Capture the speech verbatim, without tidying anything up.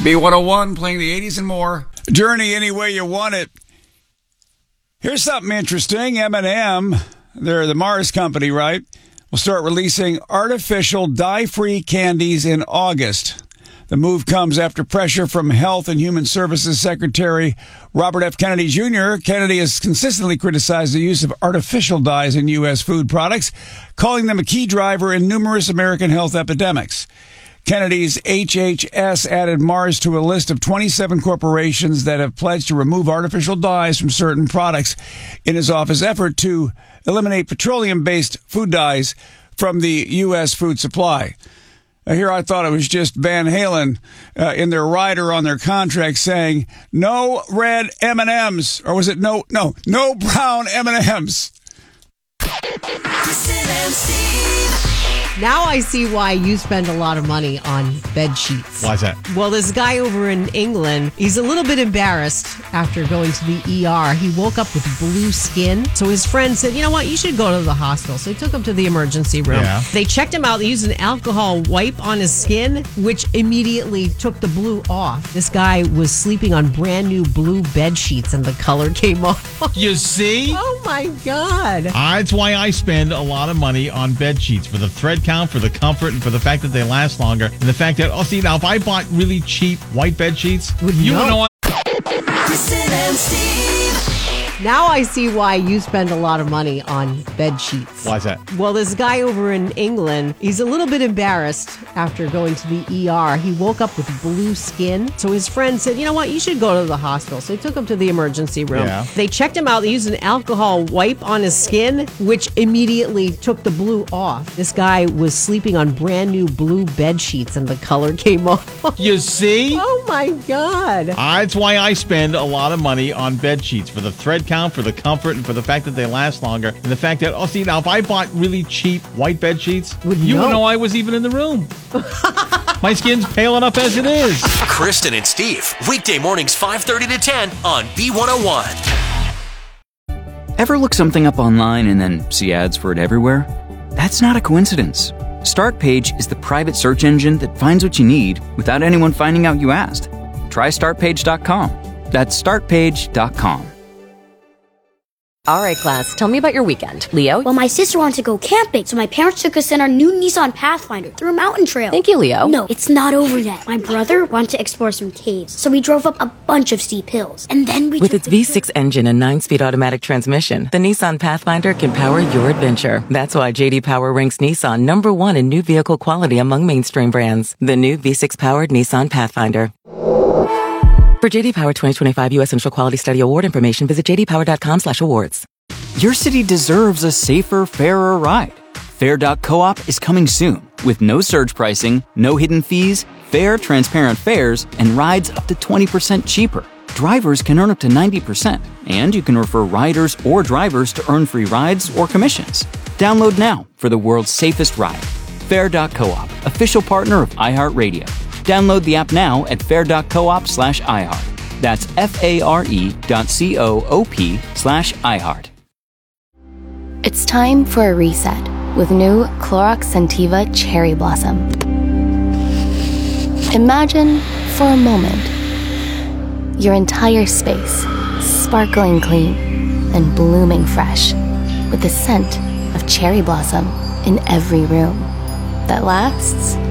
B one oh one, playing the eighties and more. Journey any way you want it. Here's something interesting. M and M, they're the Mars company, right? Will start releasing artificial dye-free candies in August. The move comes after pressure from Health and Human Services Secretary Robert F. Kennedy Junior Kennedy has consistently criticized the use of artificial dyes in U S food products, calling them a key driver in numerous American health epidemics. Kennedy's H H S added Mars to a list of twenty-seven corporations that have pledged to remove artificial dyes from certain products in his office effort to eliminate petroleum-based food dyes from the U S food supply. Uh, here I thought it was just Van Halen uh, in their rider on their contract saying, no red M and M's. Or was it no, no, no brown M and M's. Now I see why you spend a lot of money on bed sheets. Why is that? Well, this guy over in England, he's a little bit embarrassed after going to the E R. He woke up with blue skin. So his friend said, you know what, you should go to the hospital. So he took him to the emergency room. Yeah. They checked him out. They used an alcohol wipe on his skin, which immediately took the blue off. This guy was sleeping on brand new blue bed sheets and the color came off. You see? Oh my God. That's why I spend a lot of money on bed sheets, for the thread count, for the comfort, and for the fact that they last longer. And the fact that, oh, see, now if I bought really cheap white bed sheets, Would you know. would know. Kristen and Steve. Now I see why you spend a lot of money on bed sheets. Why is that? Well, this guy over in England, he's a little bit embarrassed after going to the E R. He woke up with blue skin. So his friend said, you know what, you should go to the hospital. So he took him to the emergency room. Yeah. They checked him out. They used an alcohol wipe on his skin, which immediately took the blue off. This guy was sleeping on brand new blue bed sheets and the color came off. You see? Oh my God. That's why I spend a lot of money on bed sheets, for the thread count, for the comfort, and for the fact that they last longer. And the fact that, oh, see, now if I bought really cheap white bed sheets, Would you know. would know I was even in the room. My skin's pale enough as it is. Kristen and Steve, weekday mornings five thirty to ten on B one oh one. Ever look something up online and then see ads for it everywhere? That's not a coincidence. StartPage is the private search engine that finds what you need without anyone finding out you asked. Try start page dot com. That's start page dot com. All right, class, tell me about your weekend. Leo? Well, my sister wanted to go camping, so my parents took us in our new Nissan Pathfinder through a mountain trail. Thank you, Leo. No, it's not over yet. My brother wanted to explore some caves, so we drove up a bunch of steep hills. And then we With took its the V six engine and nine-speed automatic transmission, the Nissan Pathfinder can power your adventure. That's why J D Power ranks Nissan number one in new vehicle quality among mainstream brands. The new V six-powered Nissan Pathfinder. For J D Power twenty twenty-five U S Central Quality Study Award information, visit j d power dot com slash awards. Your city deserves a safer, fairer ride. Fair dot coop is coming soon with no surge pricing, no hidden fees, fair, transparent fares, and rides up to twenty percent cheaper. Drivers can earn up to ninety percent, and you can refer riders or drivers to earn free rides or commissions. Download now for the world's safest ride. Fair dot coop, official partner of iHeartRadio. Download the app now at fair dot coop slash iHeart. That's F-A-R-E dot C-O-O-P slash iHeart. It's time for a reset with new Clorox Scentiva Cherry Blossom. Imagine, for a moment, your entire space sparkling clean and blooming fresh with the scent of cherry blossom in every room that lasts